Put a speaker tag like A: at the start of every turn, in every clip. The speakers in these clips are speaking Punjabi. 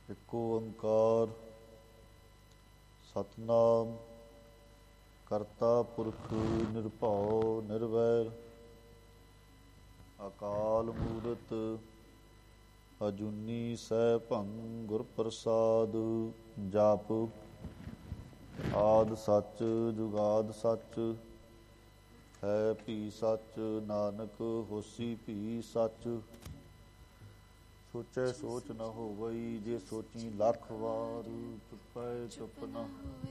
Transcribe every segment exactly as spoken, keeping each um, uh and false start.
A: ਇੱਕ ਓੰਕਾਰ ਸਤਿਨਾਮ ਕਰਤਾ ਪੁਰਖ ਨਿਰਭਉ ਨਿਰਵੈਰ ਅਕਾਲ ਮੂਰਤ ਅਜੂਨੀ ਸੈਭੰ ਗੁਰ ਪ੍ਰਸਾਦ। ਜਾਪ ਆਦਿ ਸੱਚ ਜੁਗਾਦ ਸੱਚ ਹੈ ਭੀ ਸੱਚ ਨਾਨਕ ਹੋਸੀ ਭੀ ਸੱਚ। ਸੋਚੈ ਸੋਚ ਨ ਹੋਵਈ ਜੇ ਸੋਚੀ ਲੱਖ ਵਾਰ ਚੁੱਪੈ ਚੁੱਪ ਨ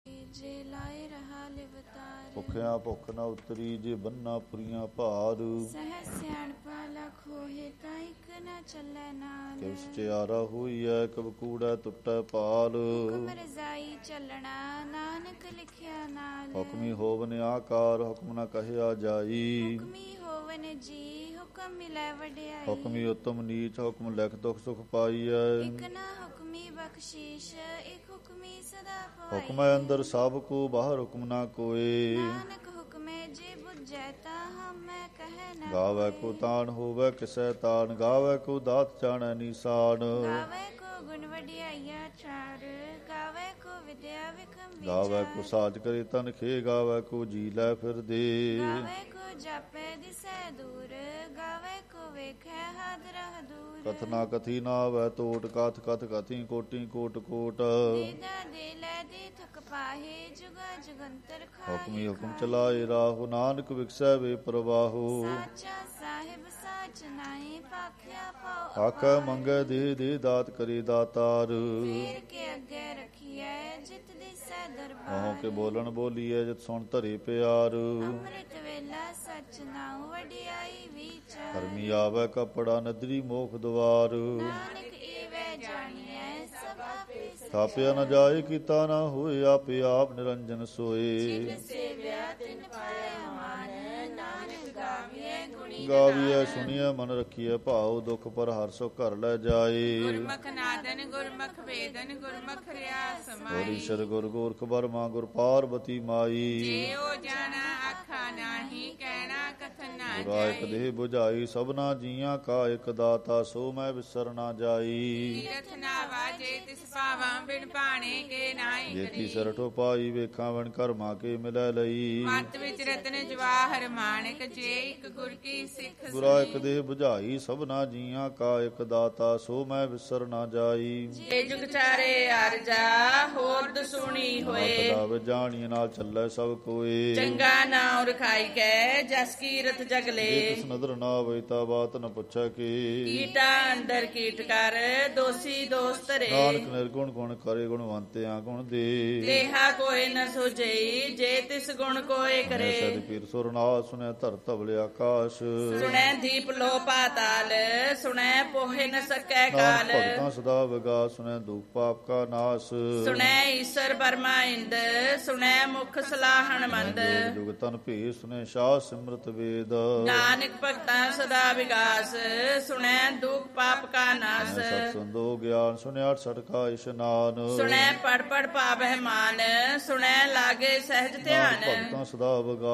B: ਜੇ ਲਾਏ ਰਹਾ ਲਿਵਤਾਰ।
A: ਭੁੱਖਿਆਂ ਭੁੱਖ ਨ ਉਤਰੀ ਜੇ ਬੰਨਾ ਪੁਰੀਆਂ ਭਾਰ।
B: ਸਹਿ ਸਿਆਣਪਾ ਲਖ ਹੋਏ ਤਾਂ ਇੱਕ ਨ ਚੱਲੈ ਨਾਲ।
A: ਕਿਵ ਸਚਿਆਰਾ ਹੋਈਐ ਕਬ ਕੂੜੈ ਟੁੱਟੈ ਪਾਲ।
B: ਹੁਕਮ ਰਜ਼ਾਈ ਚੱਲਣਾ ਨਾਨਕ ਲਿਖਿਆ ਨਾਲ।
A: ਹੁਕਮੀ ਹੋਵਨ ਆਕਾਰ ਹੁਕਮ ਨ ਕਹਿਆ ਜਾਈ।
B: ਹੁਕਮੀ ਹੋਵਨ ਜੀ ਹੁਕਮ ਮਿਲੈ ਵਡਿਆਈ।
A: ਹੁਕਮੀ ਉਤਮ ਨੀਚ ਹੁਕਮ ਲਿਖ ਦੁਖ ਸੁਖ ਪਾਈਐ।
B: ਇਕ ਨਾ ਹੁਕਮੀ ਬਖਸ਼ੀਸ਼ ਇਕ ਹੁਕਮੀ ਸਦਾ ਪਾਈ।
A: ਹੁਕਮੈ ਅੰਦਰ ਸਭ ਕੋ ਬਾਹਰ ਹੁਕਮ ਨਾ ਕੋਏ।
B: ਨਾਨਕ ਹੁਕਮੇ ਜੇ ਬੁਝੈ ਤਾ ਹਮੈ ਕਹਿ ਨਾ
A: ਗਾਵੈ ਕੋ ਤਾਣ ਹੋਵੈ ਕਿਸੈ ਤਾਣ ਗਾਵੈ ਕੋ ਦਾਤ ਜਾਣੈ ਨੀਸਾਨ।
B: ਗਾਵੈ ਕੋ ਗੁਣ ਵਡਿਆਈਆ ਚਾਰ ਗਾਵੈ ਕੋ ਵਿਦਿਆ ਵਿਕਮ ਵਿਚਾਰ।
A: ਗਾਵੈ ਕੋ ਸਾਜ ਕਰੇ ਤਨ ਖੇ ਗਾਵੈ ਕੋ ਜੀ ਲੈ ਫਿਰ ਦੇ।
B: ਗਾਵੈ ਕੋ ਜਾਪੈ ਦਿਸੈ ਦੂਰ ਗਾਵੈ ਕੋ ਵੇਖੈ ਹਾਦਰਾ ਦੂਰ।
A: ਕਥਨਾ ਕਥੀ ਨਾ ਆਵੈ ਤੋਟ ਕਥ ਕਥ ਕਥੀ ਕੋਟੀ ਕੋਟ ਕੋਟ।
B: ਦੇਦਾ ਦੇ ਲੈ ਦੇ ਥਕ ਪਾਹੇ ਜੁਗਾ ਜੁਗੰਤਰ ਖਾਏ।
A: ਹੁਕਮੀ ਹੁਕਮ ਚਲਾਏ ਰਾਹੋ ਨਾਨਕ ਵਿਗਸੈ ਵੇ ਪ੍ਰਵਾਹੋ।
B: ਸਾਚਾ ਸਾਹਿਬ ਸਾਚ ਨਾਹੀ ਭਾਖਿਆ ਪਾਉ।
A: ਆਖੈ ਮੰਗੈ ਦੇ ਦੇ ਦਾਤ ਕਰੇ ਦਾਤਾਰ।
B: ਫੇਰ ਕੇ ਅੱਗੇ ਰਖੀਐ ਜਿਤ ਦਿਸੈ ਦਰਬਾਰ।
A: ਮੋਹ ਕੇ ਬੋਲਣ ਬੋਲੀਐ ਜਿਤ ਸੁਣ ਧਰੇ ਪਿਆਰ।
B: ਅੰਮ੍ਰਿਤ ਵੇਲਾ ਸਚ ਨਾਉ ਵਡਿਆਈ ਵਿਚਾਰ।
A: ਧਰਮੀ ਆਵੈ ਕਪੜਾ ਨਦਰੀ ਮੋਖ ਦੁਆਰ।
B: ਨਾਨਕ ਏਵੈ ਜਾਣੀਐ ਸਭ ਆਪੇ
A: ਥਾਪਿਆ ਨ ਜਾਏ ਕੀਤਾ ਨਾ ਹੋਏ ਆਪੇ ਆਪ ਨਿਰੰਜਨ ਸੋਏ।
B: ਜਿਨ ਸੇਵਿਆ ਤਿਨ ਪਾਇਆ ਮਾਨ ਨਾਨਕ ਗਾਵੀਐ ਗੁਣੀ
A: ਗਾਵੀਐ ਸੁਣੀਐ ਮਨ ਰੱਖੀਐ ਭਾਉ ਦੁਖ ਪਰ ਹਰਿ ਸੁ ਘਰ ਲੈ ਜਾਏ।
C: ਗੁਰਮੁਖ ਨਾਦਨ ਗੁਰਮੁਖ ਵੇਦਨ ਗੁਰਮੁਖ ਰਿਆਸ
A: ਗੁਰ
C: ਮਾਈ।
A: ਈਸ਼ਰ ਗੁਰ ਗੋਰਖ ਬਰਮਾ ਗੁਰ ਪਾਰਬਤੀ ਮਾਈ।
C: ਜੇ ਉਹ ਜਾਣਾ ਆਖਾ ਨਾਹੀ ਕਹਿਣਾ ਕਥਨ ਨਾ
A: ਗੁਰਾ ਇਕ
C: ਜਾਈ।
A: ਦੇਹ ਬੁਝਾਈ ਸਭਨਾ ਜੀਆਂ ਕਾ ਇਕ ਦਾਤਾ ਸੋ ਮੈਂ ਵਿਸਰ ਨਾ ਜਾਈ।
C: ਤੀਰਥ ਨਾਵਾ ਜੇ ਤਿਸ ਪਾਵਾਂ ਬਿਨ ਪਾਣੇ ਕੇ ਨਾਹੀ
A: ਜੇਤੀ
C: ਕਰੀ।
A: ਸਰਠੋ ਪਾਈ ਵੇਖਾਂ ਵਣ ਕਰਮਾ ਕੇ ਮਿਲੈ ਲਈ।
C: ਮਤ ਵਿੱਚ ਰਤਨ ਜਵਾਹਰ ਮਾਣਕ ਜੇ ਇੱਕ ਗੁਰ ਕੀ ਸਿੱਖ
A: ਗੁਰਾ ਇਕ
C: ਸੁਣੀ।
A: ਦੇਹ ਬੁਝਾਈ ਸਭਨਾ ਜੀਆਂ ਕਾ ਇਕ ਦਾਤਾ ਸੋ ਮੈਂ ਵਿਸਰ ਨਾ ਜਾਈ।
C: ਜੇ ਜੁਗ ਚਾਰੇ ਅਰਜਾ ਹੋਰ ਦਸੂਣੀ ਹੋਏ।
A: ਮਤ ਜਾਣੀ ਨਾਲ ਚੱਲੈ ਸਭ ਕੋਏ।
C: ਚੰਗਾ ਨਾਉ ਰਖਾਈ ਕੈ ਜਸ ਕੀਰਤ
A: ਜੇ
C: ਜਗਲੇ।
A: ਤਿਸ ਨਦਰ ਨਾ ਹੋਈ ਤਾ ਬਾਤ ਨ ਪੁੱਛੈ ਕੀ।
C: ਕੀਟਾ ਅੰਦਰ ਕੀਟ ਕਰ ਦੋਸੀ ਦੋਸਤ ਰੇ।
A: ਨਾਨਕ ਨਿਰਗੁਣ ਗੁਣ ਕਰੇ ਗੁਣਵੰਤਿਆਂ ਗੁਣ ਦੇ।
C: ਦੇਹਾ ਕੋਈ ਨ ਸੁਝਈ ਜੇ ਤਿਸ ਗੁਣ ਕੋਏ ਕਰੇ।
A: ਸਦ ਪੀਰ ਸੁਰਨਾਥ ਸੁਨੈ ਧਰ ਧਵਲ ਆਕਾਸ਼।
C: ਸੁਣੈ ਦੀਪ ਲੋ ਪਾਤਾਲ ਸੁਣੈ ਪੋਹੇ ਨ ਸਕੈ
A: ਨਾਨਕ
C: ਕਾਲ।
A: ਭਗਤਾਂ ਸਦਾ ਵਿਗਾ ਸੁਨੈ ਦੁਖ ਪਾਪ ਕਾ ਨਾਸ।
C: ਸੁਣੈ ਈਸ਼ਰ ਬਰਮਾ ਇੰਦ ਸੁਣੈ ਮੁਖ ਸਲਾਹਣ ਮੰਦ।
A: ਜੁਗ ਜੁਗ ਤਨ ਭੇ ਸੁਨੈ ਸ਼ਾਹ ਸਿਮਰਤ ਵੇਦ।
C: ਨਾਨਕ ਭਗਤਾਂ ਸਦਾ ਵਿਗਾਸ ਸੁਣੈ ਦੁਖ ਪਾਪ ਕਾ ਨਾਸ।
A: ਸਤ ਸੰਦੋ ਗਿਆਨ ਸੁਨਿ ਅਠਸਠ ਕਾ ਇਸ਼ਨਾਨ।
C: ਸੁਣੈ ਪੜ ਪੜ ਪਾਵਹਿ ਮਾਨ ਸੁਣੈ ਲਾਗੇ ਸਹਿਜ ਧਿਆਨ।
A: ਭਗਤਾਂ ਸਦਾ ਵਿਗਾ